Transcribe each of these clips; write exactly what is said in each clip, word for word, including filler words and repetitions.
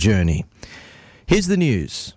journey. Here's the news.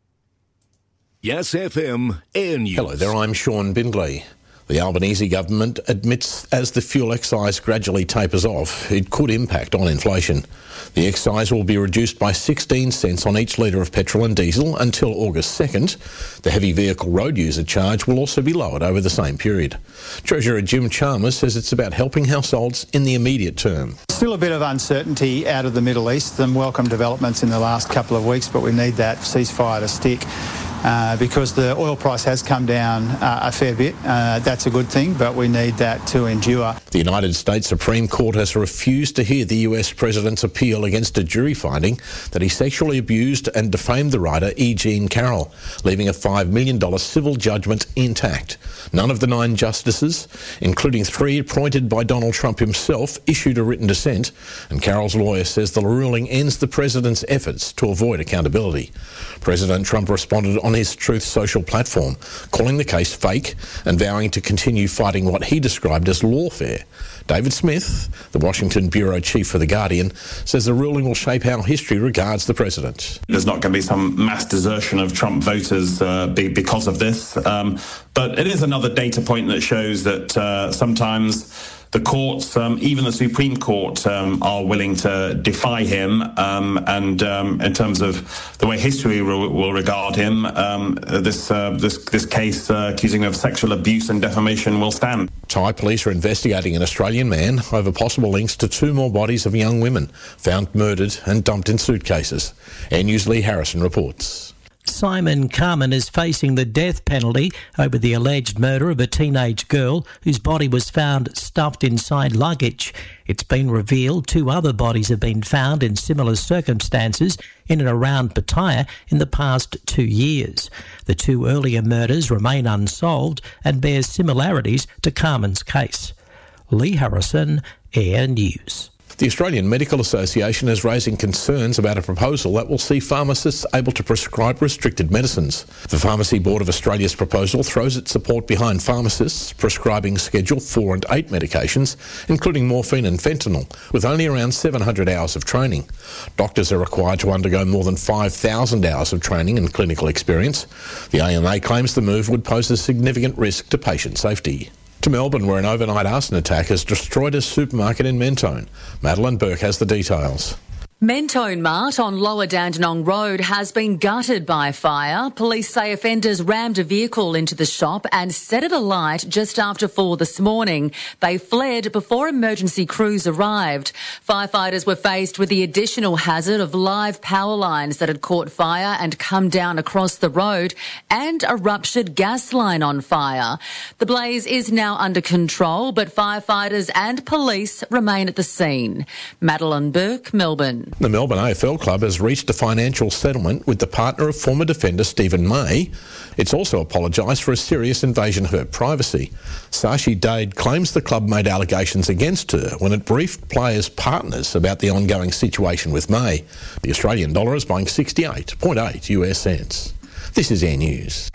Yes F M Air News. Hello there, I'm Sean Bindley. The Albanese government admits as the fuel excise gradually tapers off, it could impact on inflation. The excise will be reduced by sixteen cents on each litre of petrol and diesel until August second. The heavy vehicle road user charge will also be lowered over the same period. Treasurer Jim Chalmers says it's about helping households in the immediate term. Still a bit of uncertainty out of the Middle East. Some welcome developments in the last couple of weeks, but we need that ceasefire to stick. Uh, because the oil price has come down uh, a fair bit. Uh, that's a good thing, but we need that to endure. The United States Supreme Court has refused to hear the U S President's appeal against a jury finding that he sexually abused and defamed the writer E. Jean Carroll, leaving a five million dollars civil judgment intact. None of the nine justices, including three appointed by Donald Trump himself, issued a written dissent, and Carroll's lawyer says the ruling ends the president's efforts to avoid accountability. President Trump responded on his Truth Social platform, calling the case fake and vowing to continue fighting what he described as lawfare. David Smith, the Washington bureau chief for The Guardian, says the ruling will shape how history regards the president. There's not going to be some mass desertion of Trump voters uh, be, because of this, um, but it is another data point that shows that uh, sometimes the courts, um, even the Supreme Court, um, are willing to defy him, um, and um, in terms of the way history will, will regard him, um, this, uh, this this case uh, accusing of sexual abuse and defamation will stand. Thai police are investigating an Australian man over possible links to two more bodies of young women found murdered and dumped in suitcases. Air News' Lee Harrison reports. Simon Carman is facing the death penalty over the alleged murder of a teenage girl whose body was found stuffed inside luggage. It's been revealed two other bodies have been found in similar circumstances in and around Pattaya in the past two years. The two earlier murders remain unsolved and bear similarities to Carman's case. Lee Harrison, Air News. The Australian Medical Association is raising concerns about a proposal that will see pharmacists able to prescribe restricted medicines. The Pharmacy Board of Australia's proposal throws its support behind pharmacists prescribing Schedule four and eight medications, including morphine and fentanyl, with only around seven hundred hours of training. Doctors are required to undergo more than five thousand hours of training and clinical experience. The A M A claims the move would pose a significant risk to patient safety. To Melbourne, where an overnight arson attack has destroyed a supermarket in Mentone. Madeline Burke has the details. Mentone Mart on Lower Dandenong Road has been gutted by fire. Police say offenders rammed a vehicle into the shop and set it alight just after four this morning. They fled before emergency crews arrived. Firefighters were faced with the additional hazard of live power lines that had caught fire and come down across the road and a ruptured gas line on fire. The blaze is now under control, but firefighters and police remain at the scene. Madeline Burke, Melbourne. The Melbourne A F L Club has reached a financial settlement with the partner of former defender Stephen May. It's also apologised for a serious invasion of her privacy. Sashi Dade claims the club made allegations against her when it briefed players' partners about the ongoing situation with May. The Australian dollar is buying sixty-eight point eight US cents. This is Air News.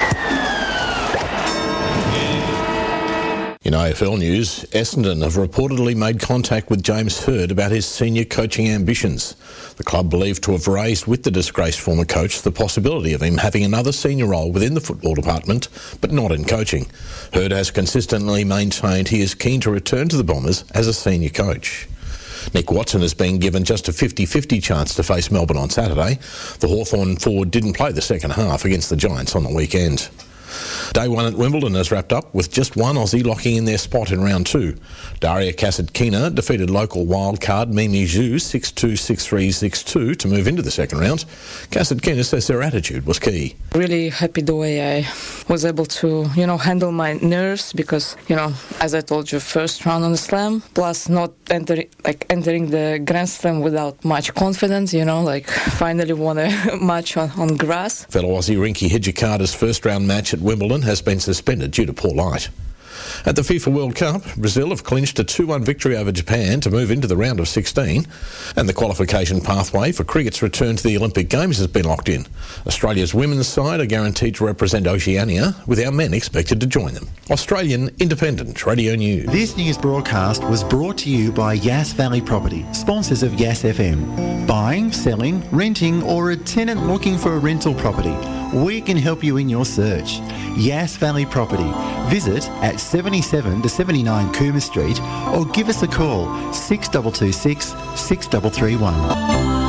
In A F L news, Essendon have reportedly made contact with James Hird about his senior coaching ambitions. The club believed to have raised with the disgraced former coach the possibility of him having another senior role within the football department, but not in coaching. Hird has consistently maintained he is keen to return to the Bombers as a senior coach. Nick Watson has been given just a fifty-fifty chance to face Melbourne on Saturday. The Hawthorn forward didn't play the second half against the Giants on the weekend. Day one at Wimbledon has wrapped up with just one Aussie locking in their spot in round two. Daria Kasatkina defeated local wildcard Mimi Zhu six two, six three, six two to move into the second round. Kasatkina says their attitude was key. Really happy the way I was able to, you know, handle my nerves because, you know, as I told you, first round on the slam, plus not entering, like entering the Grand Slam without much confidence, you know, like finally won a match on, on grass. Fellow Aussie Rinky Hijikata's first round match at Wimbledon has been suspended due to poor light. At the FIFA World Cup, Brazil have clinched a two one victory over Japan to move into the round of sixteen, and the qualification pathway for cricket's return to the Olympic Games has been locked in. Australia's women's side are guaranteed to represent Oceania, with our men expected to join them. Australian Independent Radio News. This news broadcast was brought to you by Yass Valley Property, sponsors of Yass F M. Buying, selling, renting, or a tenant looking for a rental property, we can help you in your search. Yass Valley Property. Visit at seventy-seven to seventy-nine Cooma Street or give us a call six two two six, six three three one.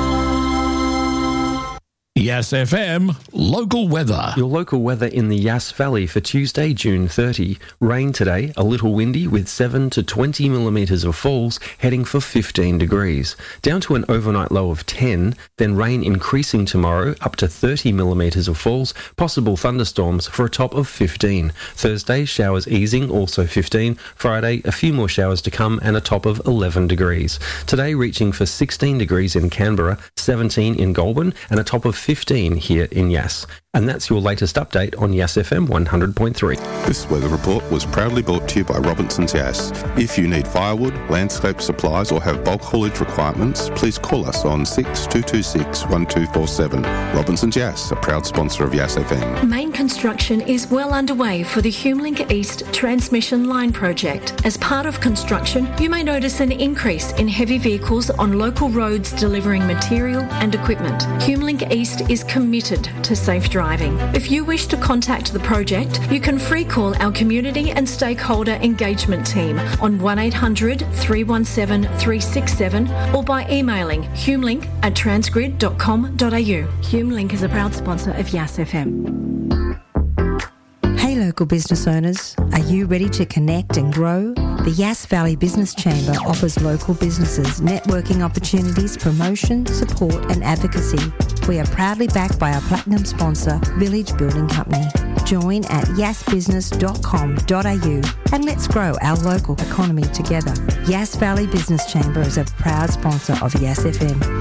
Yass F M, local weather. Your local weather in the Yass Valley for Tuesday, June thirtieth. Rain today, a little windy with seven to twenty millimetres of falls, heading for fifteen degrees. Down to an overnight low of ten, then rain increasing tomorrow, up to thirty millimetres of falls, possible thunderstorms for a top of fifteen. Thursday, showers easing, also fifteen. Friday, a few more showers to come and a top of eleven degrees. Today, reaching for sixteen degrees in Canberra, seventeen in Goulburn, and a top of fifteen here in Yass. And that's your latest update on Yass F M one hundred point three. This weather report was proudly brought to you by Robinson's Yass. If you need firewood, landscape supplies or have bulk haulage requirements, please call us on six two two six, one two four seven. Robinson's Yass, a proud sponsor of Yass F M. Main construction is well underway for the HumeLink East transmission line project. As part of construction, you may notice an increase in heavy vehicles on local roads delivering material and equipment. HumeLink East is committed to safe driving. If you wish to contact the project, you can free call our community and stakeholder engagement team on one eight hundred, three one seven, three six seven or by emailing humelink at transgrid dot com dot a u. HumeLink is a proud sponsor of Yass F M. Hey local business owners, are you ready to connect and grow? The Yass Valley Business Chamber offers local businesses networking opportunities, promotion, support and advocacy. We are proudly backed by our platinum sponsor, Village Building Company. Join at yass business dot com dot a u and let's grow our local economy together. Yass Valley Business Chamber is a proud sponsor of Yass F M.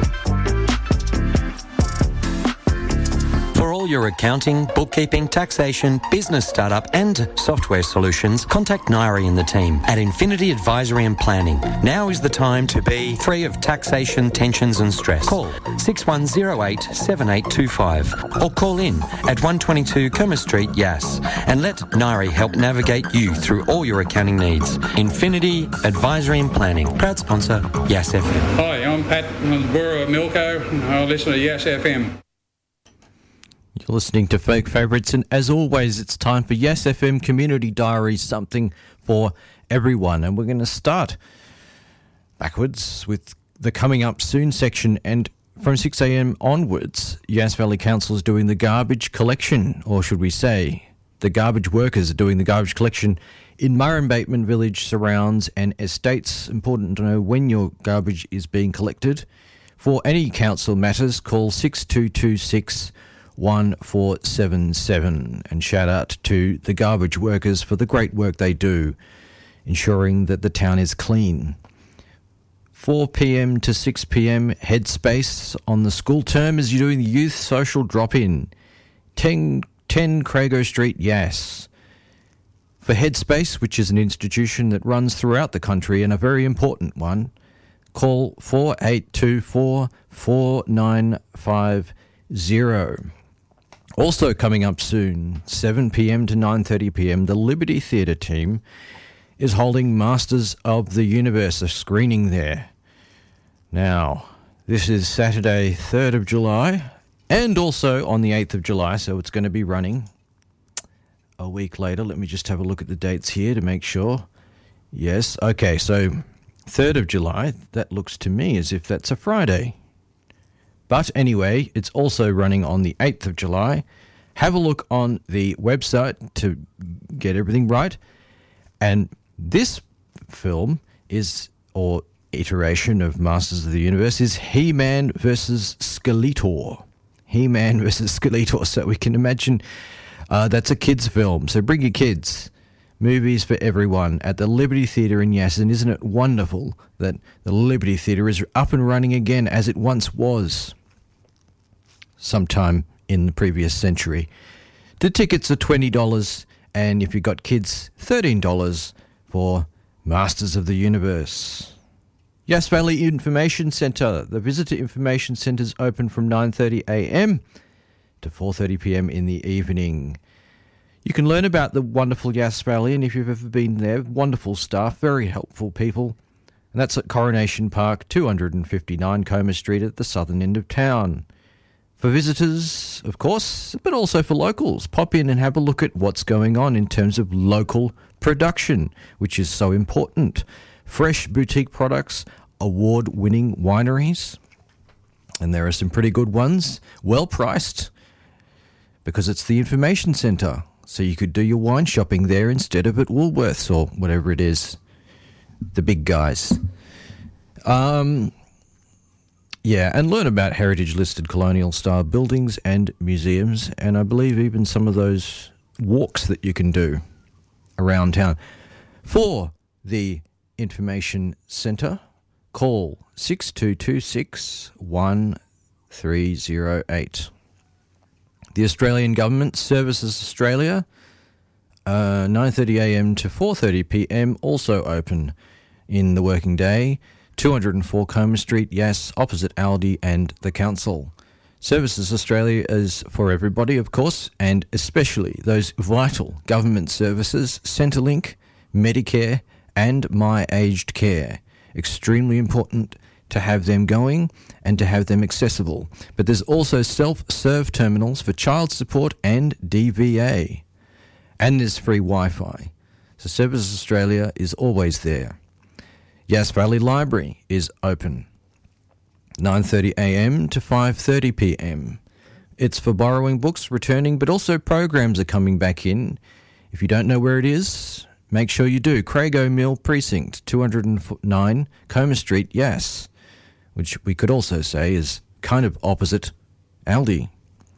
For all your accounting, bookkeeping, taxation, business startup and software solutions, contact Nairi and the team at Infinity Advisory and Planning. Now is the time to be free of taxation, tensions and stress. Call six one zero eight, seven eight two five or call in at one twenty-two Cooma Street, Yass, and let Nairi help navigate you through all your accounting needs. Infinity Advisory and Planning, proud sponsor, Yass F M. Hi, I'm Pat from the Borough of Milko. I listen to Yass F M. You're listening to Folk Favourites, and as always, it's time for Yass F M Community Diaries, something for everyone. And we're going to start backwards with the Coming Up Soon section, and from six a.m. onwards, Yass Valley Council is doing the garbage collection, or should we say, the garbage workers are doing the garbage collection in Murrin Bateman Village, surrounds and estates. Important to know when your garbage is being collected. For any council matters, call six two two six, one four seven seven, and shout out to the garbage workers for the great work they do, ensuring that the town is clean. four p.m. to six p.m. Headspace on the school term as you're doing the youth social drop-in. ten, ten Crago Street, Yass. For Headspace, which is an institution that runs throughout the country and a very important one, call four eight two four, four nine five zero. Also coming up soon, seven p.m. to nine thirty p.m, the Liberty Theatre team is holding Masters of the Universe, a screening there. Now, this is Saturday, third of July, and also on the eighth of July, so it's going to be running a week later. Let me just have a look at the dates here to make sure. Yes, okay, so third of July, that looks to me as if that's a Friday. But anyway, it's also running on the eighth of July. Have a look on the website to get everything right. And this film is, or iteration of Masters of the Universe, is He-Man versus Skeletor. He-Man versus Skeletor. So we can imagine uh, that's a kids' film. So bring your kids. Movies for everyone at the Liberty Theatre in Yass. And isn't it wonderful that the Liberty Theatre is up and running again as it once was sometime in the previous century? The tickets are twenty dollars And if you've got kids, thirteen dollars for Masters of the Universe. Yass Valley Information Centre. The Visitor Information Centre is open from nine thirty a m to four thirty p m in the evening. You can learn about the wonderful Yass Valley, and if you've ever been there, wonderful staff, very helpful people. And that's at Coronation Park, two fifty-nine Comer Street at the southern end of town. For visitors, of course, but also for locals, pop in and have a look at what's going on in terms of local production, which is so important. Fresh boutique products, award-winning wineries, and there are some pretty good ones, well priced, because it's the information centre, so you could do your wine shopping there instead of at Woolworths or whatever it is, the big guys. Um, yeah, and learn about heritage-listed colonial-style buildings and museums, and I believe even some of those walks that you can do around town. For the Information Centre, call six two two six, one three zero eight. The Australian Government Services Australia, uh, nine thirty a m to four thirty p m, also open in the working day, two oh four Comer Street, Yass, opposite Aldi and the Council. Services Australia is for everybody, of course, and especially those vital government services, Centrelink, Medicare, and My Aged Care. Extremely important to have them going and to have them accessible. But there's also self-serve terminals for child support and D V A. And there's free Wi-Fi. So Services Australia is always there. Yass Valley Library is open, nine thirty a m to five thirty p m. It's for borrowing books, returning, but also programs are coming back in. If you don't know where it is, make sure you do. Craig O'Mill Precinct, two oh nine Comer Street, Yass, which we could also say is kind of opposite Aldi.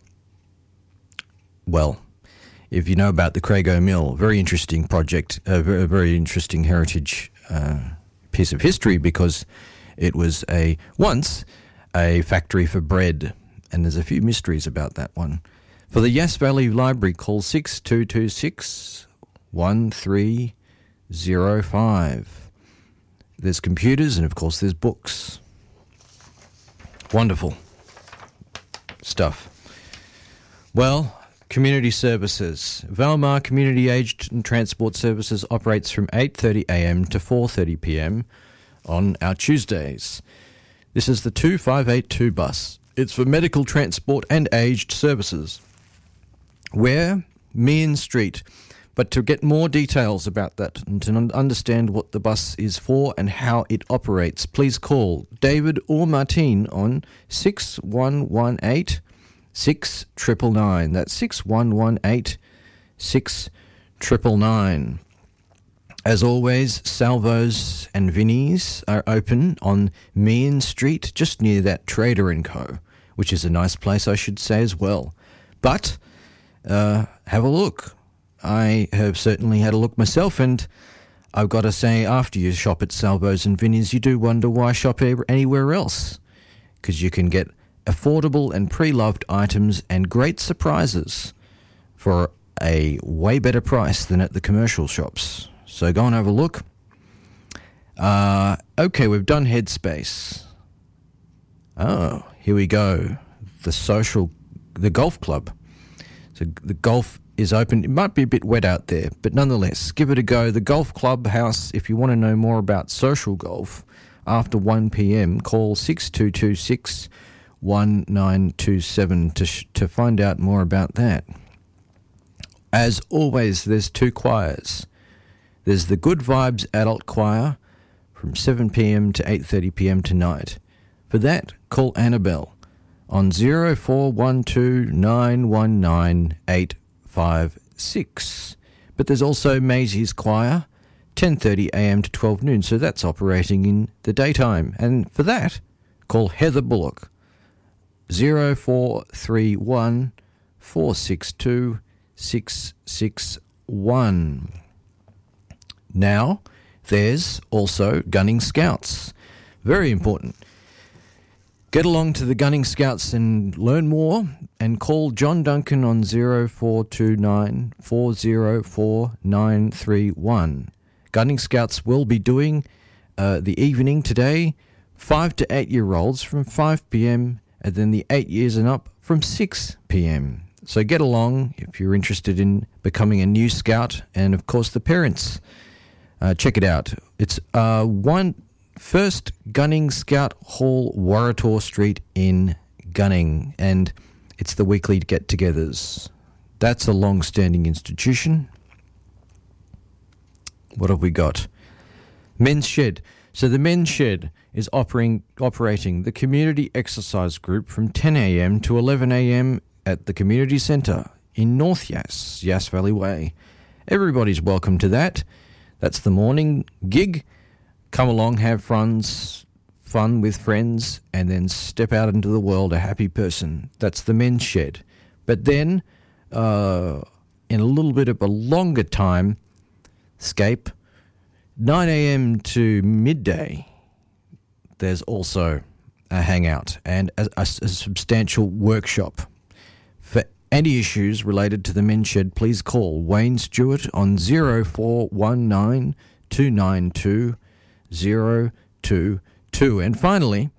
Well, if you know about the Craig O'Mill, very interesting project, a very, very interesting heritage uh, piece of history, because it was a once a factory for bread, and there's a few mysteries about that one. For the Yass Valley Library, call six two two six, one three zero five. There's computers and, of course, there's books. Wonderful stuff. Well, community services. Valmar Community Aged and Transport Services operates from eight thirty a m to four thirty p m on our Tuesdays. This is the two five eight two bus. It's for medical transport and aged services. Where? Meehan Street. But to get more details about that and to understand what the bus is for and how it operates, please call David or Martine on six one one eight, six nine nine nine. That's six one one eight, six nine nine nine. As always, Salvos and Vinnie's are open on Meehan Street, just near that Trader and Co., which is a nice place, I should say, as well. But uh, have a look. I have certainly had a look myself, and I've got to say, after you shop at Salvos and Vinnie's, you do wonder why shop anywhere else, because you can get affordable and pre-loved items and great surprises for a way better price than at the commercial shops. So go and have a look. Uh, okay, we've done Headspace. Oh, here we go. The social, the golf club. So the golf is open. It might be a bit wet out there, but nonetheless, give it a go. The Golf Clubhouse, if you want to know more about social golf, after one p m, call six two two six, one nine two seven to, sh- to find out more about that. As always, there's two choirs. There's the Good Vibes Adult Choir from seven p m to eight thirty p m tonight. For that, call Annabelle on zero four one two nine one nine eight five six. But there's also Maisie's Choir, ten thirty a m to twelve noon, so that's operating in the daytime. And for that, call Heather Bullock, zero four three one four six two six six one. Now, there's also Gunning Scouts. Very important. Get along to the Gunning Scouts and learn more, and call John Duncan on zero four two nine, four zero four, nine three one. Gunning Scouts will be doing uh, the evening today, five to eight year olds from five p.m. and then the eight years and up from six p.m. So get along if you're interested in becoming a new scout, and of course the parents. Uh, check it out. It's uh, one First Gunning Scout Hall, Warrator Street in Gunning, and it's the weekly get-togethers. That's a long-standing institution. What have we got? Men's Shed. So the Men's Shed is operating, operating the community exercise group from ten a.m. to eleven a.m. at the community centre in North Yass, Yass Valley Way. Everybody's welcome to that. That's the morning gig. Come along, have friends, fun with friends, and then step out into the world a happy person. That's the Men's Shed. But then, uh, in a little bit of a longer time, scape, nine a.m. to midday, there's also a hangout and a, a, a substantial workshop. For any issues related to the Men's Shed, please call Wayne Stewart on zero four one nine, two nine two, zero two two. And finally,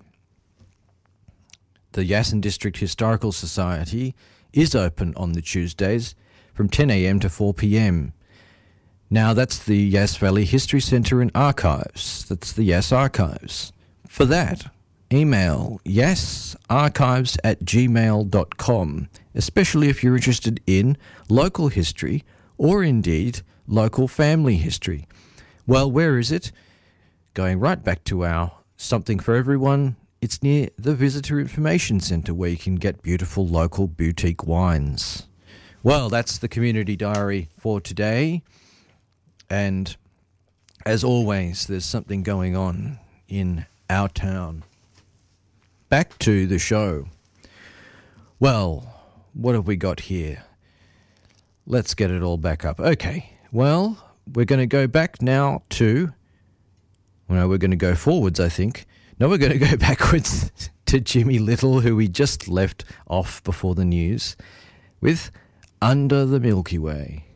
the Yassen District Historical Society is open on the Tuesdays from ten a.m. to four p.m. Now, that's the Yass Valley History Centre and Archives. That's the Yass Archives. For that, email yassarchives at gmail dot com, especially if you're interested in local history or indeed local family history. Well, where is it? Going right back to our Something for Everyone, it's near the Visitor Information Centre where you can get beautiful local boutique wines. Well, that's the Community Diary for today. And as always, there's something going on in our town. Back to the show. Well, what have we got here? Let's get it all back up. Okay, well, we're going to go back now to... Well, we're going to go forwards, I think. No, we're going to go backwards to Jimmy Little, who we just left off before the news, with Under the Milky Way.